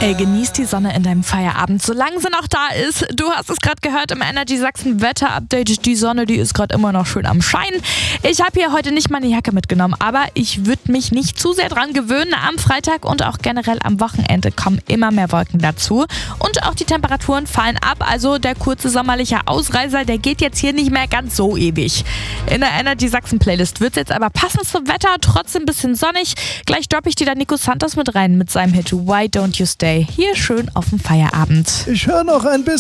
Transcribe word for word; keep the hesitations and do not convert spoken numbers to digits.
Ey, genieß die Sonne in deinem Feierabend, solange sie noch da ist. Du hast es gerade gehört im Energy Sachsen Wetter-Update. Die Sonne, die ist gerade immer noch schön am Schein. Ich habe hier heute nicht meine Jacke mitgenommen, aber ich würde mich nicht zu sehr dran gewöhnen. Am Freitag und auch generell am Wochenende kommen immer mehr Wolken dazu. Und auch die Temperaturen fallen ab. Also der kurze sommerliche Ausreißer, der geht jetzt hier nicht mehr ganz so ewig. In der Energy Sachsen Playlist wird es jetzt aber passend zum Wetter, trotzdem ein bisschen sonnig. Gleich droppe ich dir da Nico Santos mit rein mit seinem Hit Why Don't You Stay. Hier schön auf dem Feierabend. Ich höre noch ein bisschen.